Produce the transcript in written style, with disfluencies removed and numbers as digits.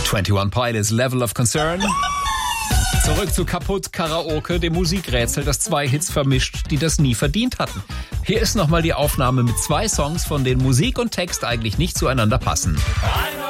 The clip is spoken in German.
21 Pilots, Level of Concern. Zurück zu Kaputt Karaoke, dem Musikrätsel, das 2 Hits vermischt, die das nie verdient hatten. Hier ist nochmal die Aufnahme mit 2 Songs, von denen Musik und Text eigentlich nicht zueinander passen.